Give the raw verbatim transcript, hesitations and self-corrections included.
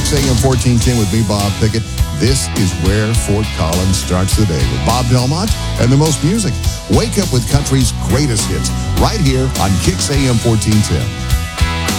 Kicks A M fourteen ten with me, Bob Pickett. This is where Fort Collins starts the day with Bob Delmont and the most music. Wake up with country's greatest hits right here on Kicks A M fourteen ten.